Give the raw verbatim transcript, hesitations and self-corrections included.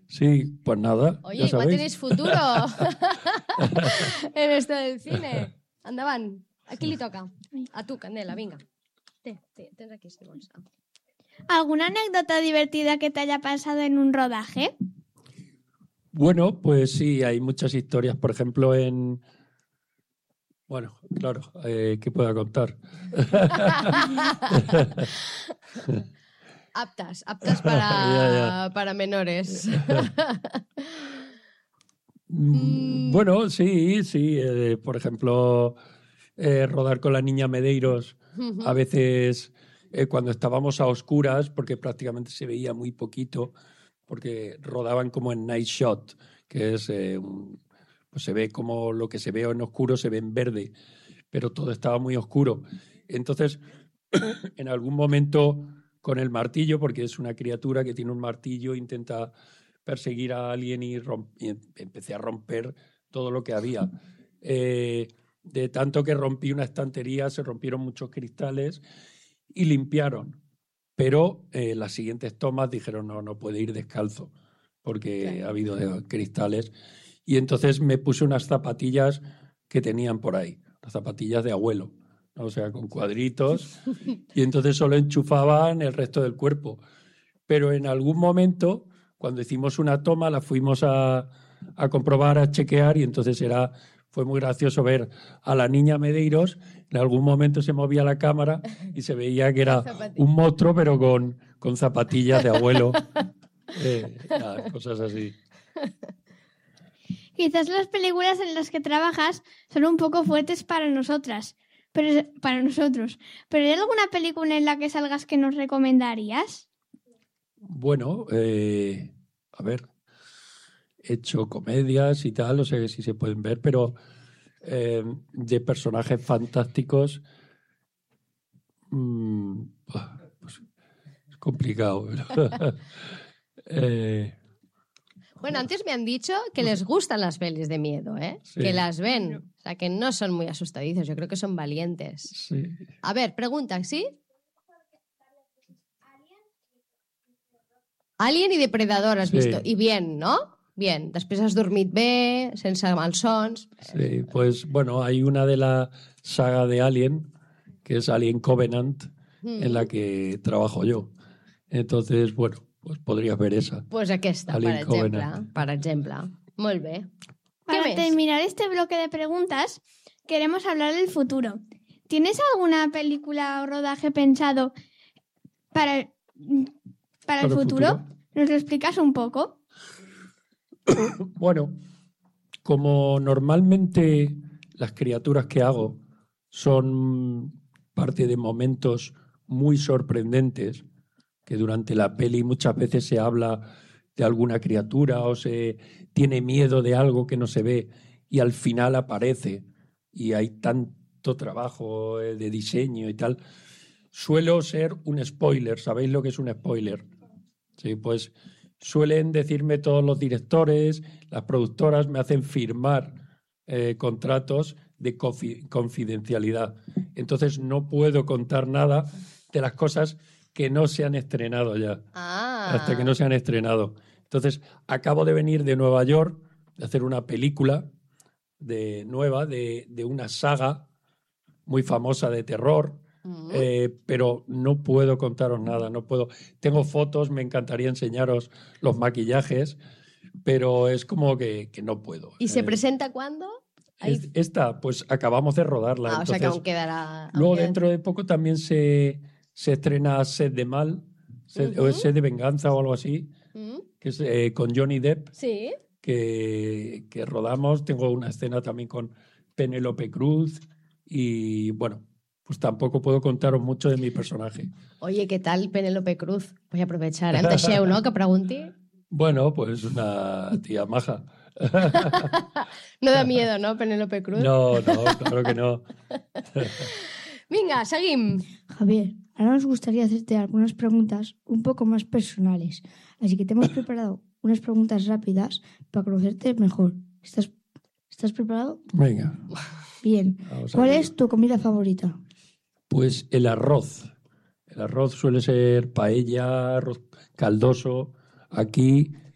Sí, pues nada. Oye, ya igual sabéis. tenéis futuro en esto del cine. Andaban, aquí li toca. A tu, Candela, vinga. Té, té, tens aquí esta bolsa. ¿Alguna anécdota divertida que te haya pasado en un rodaje? Bueno, pues sí, hay muchas historias. Por ejemplo, en... Bueno, claro, eh, ¿qué puedo contar? Aptas, aptas para, Ya, ya. para menores. Mm, Bueno, sí, sí. eh, por ejemplo, eh, rodar con la niña Medeiros, a veces eh, cuando estábamos a oscuras, porque prácticamente se veía muy poquito, porque rodaban como en night shot, que es, eh, un- pues se ve como lo que se ve en oscuro se ve en verde, pero todo estaba muy oscuro. Entonces, en algún momento con el martillo, porque es una criatura que tiene un martillo, intenta perseguir a alguien y, romp- y em- empecé a romper todo lo que había. Eh, de tanto que rompí una estantería, se rompieron muchos cristales y limpiaron. Pero eh, las siguientes tomas dijeron, no, no puede ir descalzo, porque Claro. ha habido de- cristales. Y entonces me puse unas zapatillas que tenían por ahí, las zapatillas de abuelo, ¿no? O sea, con cuadritos, y entonces solo enchufaban el resto del cuerpo. Pero en algún momento, cuando hicimos una toma, la fuimos a, a comprobar, a chequear, y entonces era, fue muy gracioso ver a la niña Medeiros. En algún momento se movía la cámara y se veía que era un monstruo, pero con, con zapatillas de abuelo. Eh, nada, cosas así. Quizás las películas en las que trabajas son un poco fuertes para nosotras, pero para nosotros. ¿Pero hay alguna película en la que salgas que nos recomendarías? Bueno, eh, a ver, he hecho comedias y tal, no sé si se pueden ver, pero eh, de personajes fantásticos, mm, pues es complicado. Pero, eh, Bueno, antes me han dicho que les gustan las pelis de miedo, ¿eh? Sí. Que las ven. O sea, que no son muy asustadizos. Yo creo que son valientes. sí. A ver, pregunta, ¿sí? Alien y Depredador has Sí. visto. Y bien, ¿no? Bien. Després has dormit bé, sense malsons. Sí, pues bueno, hay una de la saga de Alien, que es Alien Covenant, Mm. en la que trabajo yo. Entonces, bueno, pues podrías ver esa. Pues aquesta, per Alien exemple. Covenant. Per exemple. Molt bé. Para més? terminar este bloque de preguntas, queremos hablar del futuro. ¿Tienes alguna película o rodaje pensado para, el- para el ¿Para el futuro? futuro? ¿Nos lo explicas un poco? Bueno, como normalmente las criaturas que hago son parte de momentos muy sorprendentes, que durante la peli muchas veces se habla de alguna criatura o se tiene miedo de algo que no se ve y al final aparece y hay tanto trabajo eh, de diseño y tal, suelo ser un spoiler. ¿Sabéis lo que es un spoiler? Sí, pues suelen decirme todos los directores, las productoras me hacen firmar eh, contratos de confi- confidencialidad. Entonces no puedo contar nada de las cosas que no se han estrenado ya, Ah. hasta que no se han estrenado. Entonces acabo de venir de Nueva York de hacer una película de, nueva de, de una saga muy famosa de terror. Mm. Eh, pero no puedo contaros nada, no puedo. Tengo fotos, me encantaría enseñaros los maquillajes, pero es como que, que no puedo. ¿Y se Eh, presenta cuándo? Ahí- es- esta, pues acabamos de rodarla. Ah, o sea que entonces, aún quedará... aún luego queda- dentro de poco también se, se estrena Sed de Mal, Sed, Ujú. o Sed de Venganza o algo así, Mm. que es eh, con Johnny Depp, Sí. que, que rodamos. Tengo una escena también con Penélope Cruz y bueno, pues tampoco puedo contaros mucho de mi personaje. Oye, ¿qué tal Penélope Cruz? Voy a aprovechar. Em deixeu, no?, que pregunti. Bueno, pues una tía maja. No da miedo, ¿no, Penélope Cruz? No, no, claro que no. Vinga, seguim. Javier, ahora nos gustaría hacerte algunas preguntas un poco más personales. Así que te hemos preparado unas preguntas rápidas para conocerte mejor. ¿Estás, ¿estás preparado? Venga, Bien. vamos a ¿Cuál ello. es tu comida favorita? Pues el arroz. El arroz suele ser paella, arroz caldoso. Aquí